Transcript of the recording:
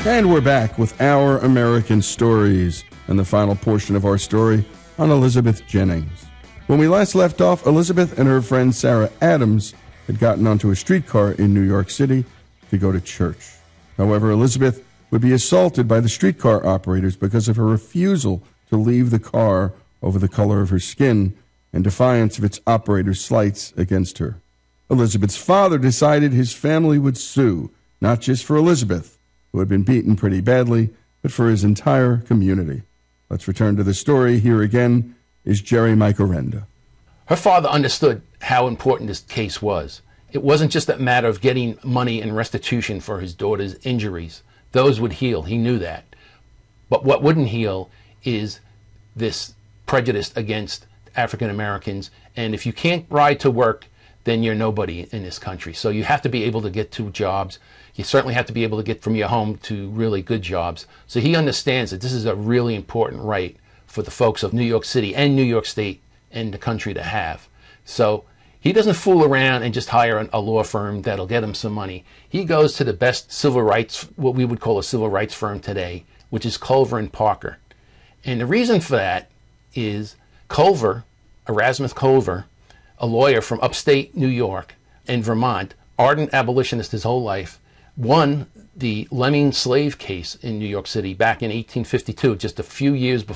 And we're back with Our American Stories and the final portion of our story on Elizabeth Jennings. When we last left off, Elizabeth and her friend Sarah Adams had gotten onto a streetcar in New York City to go to church. However, Elizabeth would be assaulted by the streetcar operators because of her refusal to leave the car over the color of her skin in defiance of its operators' slights against her. Elizabeth's father decided his family would sue, not just for Elizabeth, who had been beaten pretty badly, but for his entire community. Let's return to the story. Here again is Jerry Michelrenda. Her father understood how important this case was. It wasn't just a matter of getting money and restitution for his daughter's injuries. Those would heal. He knew that. But what wouldn't heal is this prejudice against African Americans. And if you can't ride to work, then you're nobody in this country. So you have to be able to get to jobs. You certainly have to be able to get from your home to really good jobs. So he understands that this is a really important right for the folks of New York City and New York State and the country to have. So he doesn't fool around and just hire a law firm that'll get him some money. He goes to the best civil rights, what we would call a civil rights firm today, which is Culver and Parker. And the reason for that is Culver, Erasmus Culver, a lawyer from upstate New York and Vermont, ardent abolitionist his whole life, won the Lemming slave case in New York City back in 1852, just a few years before